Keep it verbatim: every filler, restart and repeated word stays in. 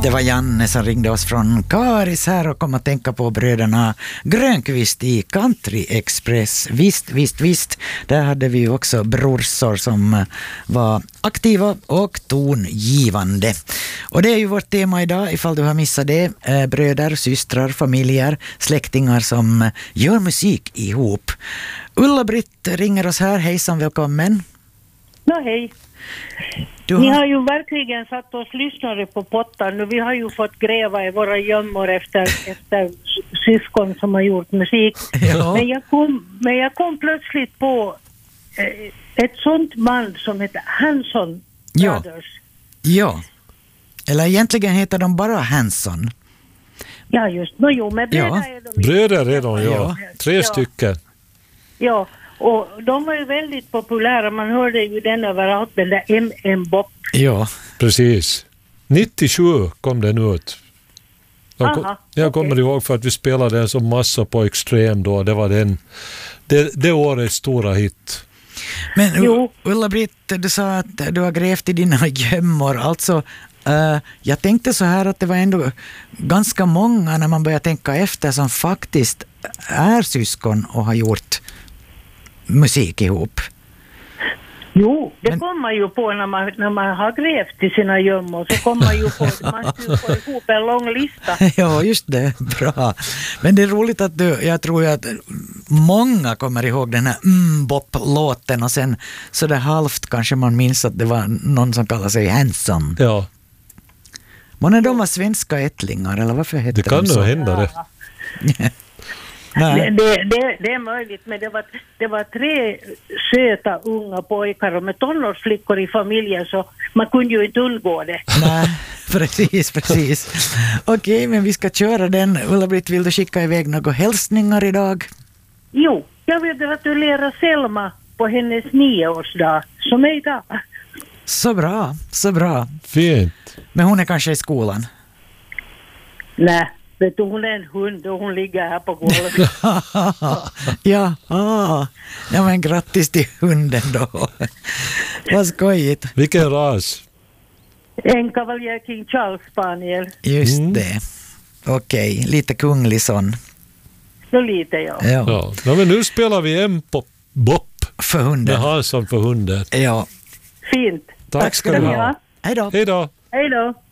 Det var Janne som ringde oss från Karis här och kom att tänka på bröderna Grönqvist i Country Express. Visst, visst, visst. Där hade vi också brorsor som var aktiva och tongivande. Och det är ju vårt tema idag, ifall du har missat det. Eh, bröder, systrar, familjer, släktingar som gör musik ihop. Ulla-Britt ringer oss här. Hejsan, välkommen. Ja, hej. Du har... Ni har ju verkligen satt oss lyssnare på pottan. Nu vi har ju fått gräva i våra gömmor efter, efter syskon som har gjort musik. Ja. Men, jag kom, men jag kom plötsligt på eh, ett sånt band som heter Hanson Brothers. Ja. ja, eller egentligen heter de bara Hanson. Ja, just. No, jo, men bröder ja. är de. Bröder är de, ja. ja. Tre ja. stycken. Ja. Och de var ju väldigt populära. Man hörde ju den överallt, den där M M-bop. Ja, precis. nittiosju kom den ut. Jag, Aha, kom, jag okay. kommer ihåg för att vi spelade den som massa på Extrem då. Det var den, det, det årets stora hit. Men Ulla-Britt, du sa att du har grävt i dina gömmor. Alltså, uh, jag tänkte så här att det var ändå ganska många när man börjar tänka efter som faktiskt är syskon och har gjort musik ihop. Jo, det Men... kommer man ju på när man, när man har grävt i sina gömmor, så kommer man ju på man får ihop en lång lista. Ja, just det. Bra. Men det är roligt att du, jag tror ju att många kommer ihåg den här mm-bop-låten och sen så där halvt kanske man minns att det var någon som kallar sig Hanson. Ja. Men de var svenska ättlingar, eller varför hette det kan de så? Det kan nog hända det. Det, det, det, det är möjligt, men det var, det var tre söta unga pojkar och med tonårsflickor i familjen, så man kunde ju inte undgå det. Nej, precis, precis. Okej, men vi ska köra den. Ulla-Britt, vill du skicka iväg några hälsningar idag? Jo, jag vill gratulera Selma på hennes nioårsdag, som är idag. Så bra, så bra. Fint. Men hon är kanske i skolan? Nej. Vet du, hon är en hund och hon ligger här på golvet. ja, ah. ja, men grattis till hunden då. Vad skojigt. Vilken ras? En Cavalier King Charles Spaniel. Just mm. det. Okej, okay. Lite kunglig sån. Så lite, ja. Ja. ja. ja men nu spelar vi en pop, bop för hunden. Med Hansson för hunden. Ja. Fint. Tack, Tack ska du ha. Hej då. Hej då. Hej då.